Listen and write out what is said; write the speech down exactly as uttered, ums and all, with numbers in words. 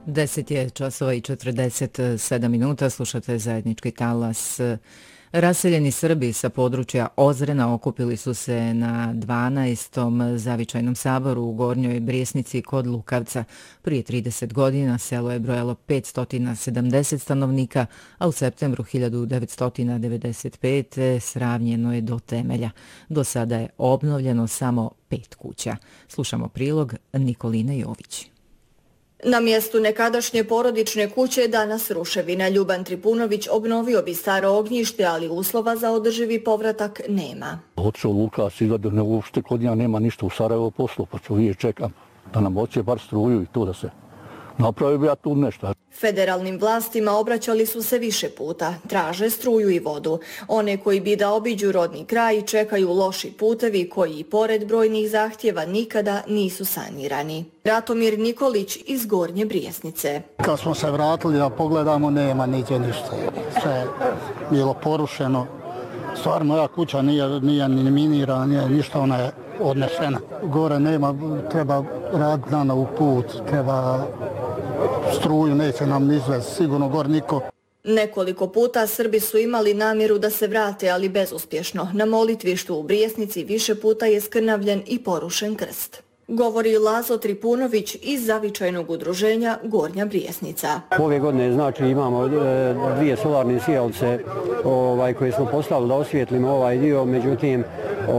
deset je časova i četrdeset sedam minuta, slušate zajednički talas. Raseljeni Srbi sa područja Ozrena okupili su se na dvanaestom zavičajnom saboru u Gornjoj Brijesnici kod Lukavca. Prije trideset godina selo je brojalo petsto sedamdeset stanovnika, a u septembru hiljadu devetsto devedeset pete sravnjeno je do temelja. Do sada je obnovljeno samo pet kuća. Slušamo prilog Nikoline Jović. Na mjestu nekadašnje porodične kuće danas ruševina. Ljuban Tripunović obnovio bi staro ognjište, ali uslova za održivi povratak nema. Otišao Lukas i gledao, ne uopšte kod njega nema ništa u Sarajevo poslu, pa ću vidjeti, čekam da nam oće bar struju i to da se napravio bi ja tu nešto. Federalnim vlastima obraćali su se više puta, traže struju i vodu. One koji bi da obiđu rodni kraj čekaju loši putevi koji i pored brojnih zahtjeva nikada nisu sanirani. Ratomir Nikolić iz Gornje Brijesnice. Kad smo se vratili da pogledamo, nema niđe ništa. Sve je bilo porušeno. Stvar, moja kuća nije, nije ni minirana, nije ništa, ona je odnesena. Gore nema, treba raditi na novu put, treba struju, neće nam izvesti, sigurno gore niko. Nekoliko puta Srbi su imali namjeru da se vrate, ali bezuspješno. Na molitvištu u Brijesnici više puta je skrnavljen i porušen krst. Govori Lazo Tripunović iz zavičajnog udruženja Gornja Brijesnica. Ove godine znači imamo dvije solarne sijalice ovaj, koje smo postavili da osvijetlimo ovaj dio, međutim